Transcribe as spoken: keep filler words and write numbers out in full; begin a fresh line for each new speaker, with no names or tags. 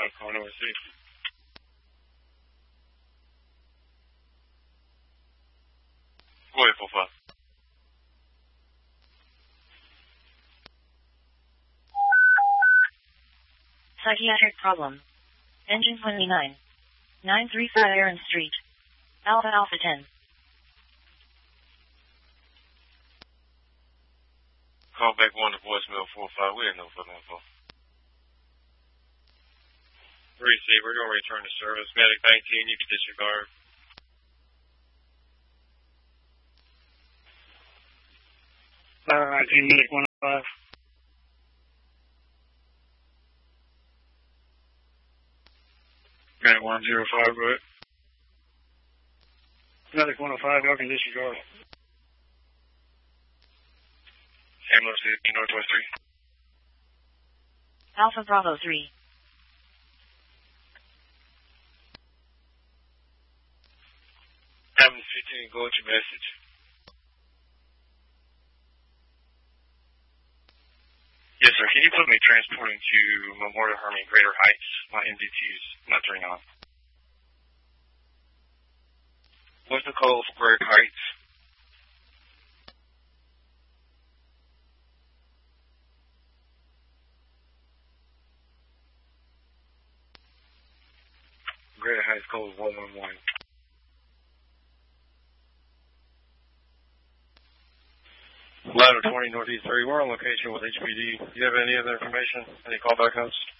five, calling over six. Go ahead, four five.
Psychiatric problem. Engine twenty-nine. nine three five Aaron Street. Alpha Alpha ten.
Call back one to voicemail four five. We have no fucking info. Receive, we're going to return to service. Medic nineteen, you can disregard.
Fire nineteen, Medic one oh five.
Medic one oh five, go ahead.
Medic one oh five, y'all can disregard.
Ambulance fifteen, Northwest three.
Alpha Bravo three.
Ambulance fifteen, go with your message. Yes, sir. Can you put me transporting to Memorial Herman Greater Heights? My M D T is not turning on. What's the code for Greater Heights? Greater Heights code one one one. Ladder twenty, Northeast thirty. We're on location with H P D. Do you have any other information? Any callback notes?